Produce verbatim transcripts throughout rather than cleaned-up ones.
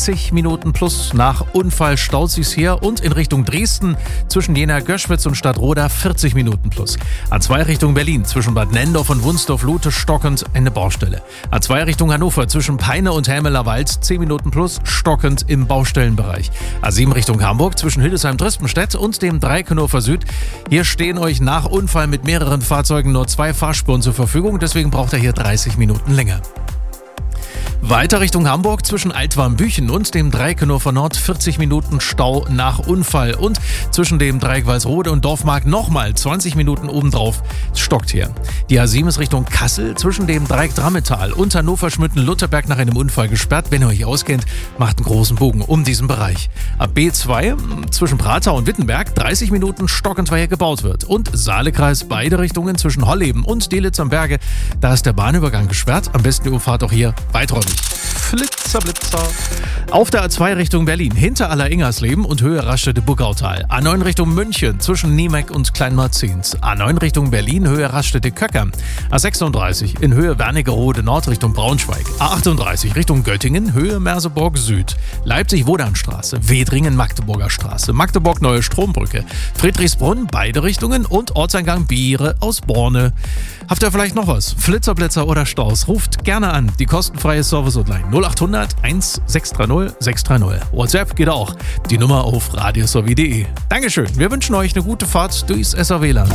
dreißig Minuten plus. Nach Unfall staut sich's hier und in Richtung Dresden zwischen Jena-Göschwitz und Stadtroda vierzig Minuten plus. A zwei Richtung Berlin zwischen Bad Nendorf und Wunsdorf-Lute stockend eine Baustelle. A zwei Richtung Hannover zwischen Peine und Helmeler-Wald zehn Minuten plus stockend im Baustellenbereich. A sieben Richtung Hamburg zwischen Hildesheim-Drispenstedt und dem Dreieck Hannover Süd. Hier stehen euch nach Unfall mit mehreren Fahrzeugen nur zwei Fahrspuren zur Verfügung, deswegen braucht ihr hier dreißig Minuten länger. Weiter Richtung Hamburg zwischen Altwarmbüchen und dem Dreieck Hannover Nord vierzig Minuten Stau nach Unfall und zwischen dem Dreieck Walsrode und Dorfmark nochmal zwanzig Minuten obendrauf. Es stockt hier. Die A sieben ist Richtung Kassel zwischen dem Dreieck Drammetal und Hannover-Schmütten-Lutterberg nach einem Unfall gesperrt. Wenn ihr euch auskennt, macht einen großen Bogen um diesen Bereich. Ab B zwei zwischen Prater und Wittenberg dreißig Minuten stockend, weil hier gebaut wird. Und Saalekreis beide Richtungen zwischen Holleben und Delitzsch am Berge. Da ist der Bahnübergang gesperrt. Am besten ihr fahrt auch hier weiträumig. Flitzer, Blitzer. Auf der A zwei Richtung Berlin, hinter Aller-Ingersleben und Höhe Raststätte-Buckautal. A neun Richtung München, zwischen Niemeck und Kleinmarzins. A neun Richtung Berlin, Höhe Raststätte-Köckern. A sechsunddreißig in Höhe Wernigerode Nord Richtung Braunschweig. A achtunddreißig Richtung Göttingen, Höhe Merseburg Süd. Leipzig-Wodanstraße, Wedringen-Magdeburger Straße. Magdeburg-Neue Strombrücke. Friedrichsbrunn, beide Richtungen und Ortseingang Biere aus Borne. Habt ihr vielleicht noch was? Flitzer, Blitzer oder Staus? Ruft gerne an. Die kostenfreie Service-Hotline null achthundert eins sechs drei null sechs drei null. WhatsApp geht auch. Die Nummer auf radiosowie punkt de. Dankeschön. Wir wünschen euch eine gute Fahrt durchs S R W-Land.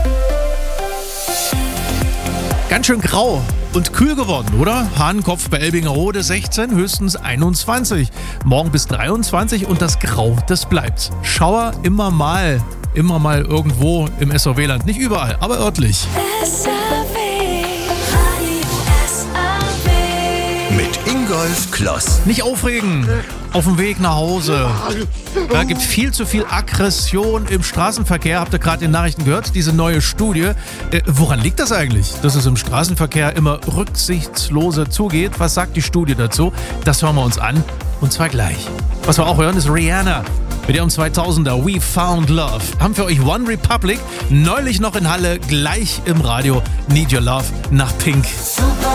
Ganz schön grau und kühl geworden, oder? Hahnkopf bei Elbingerode sechzehn, höchstens einundzwanzig. Morgen bis dreiundzwanzig und das Grau, das bleibt. Schauer immer mal, immer mal irgendwo im S R W-Land. Nicht überall, aber örtlich. S R W, Radio S R W. Mit Ingolf Kloss. Nicht aufregen auf dem Weg nach Hause. Da gibt viel zu viel Aggression im Straßenverkehr. Habt ihr gerade in den Nachrichten gehört? Diese neue Studie. Äh, woran liegt das eigentlich, dass es im Straßenverkehr immer rücksichtsloser zugeht? Was sagt die Studie dazu? Das hören wir uns an. Und zwar gleich. Was wir auch hören, ist Rihanna. Mit ihrem zweitausender We Found Love. Haben für euch One Republic neulich noch in Halle, gleich im Radio. Need Your Love nach Pink.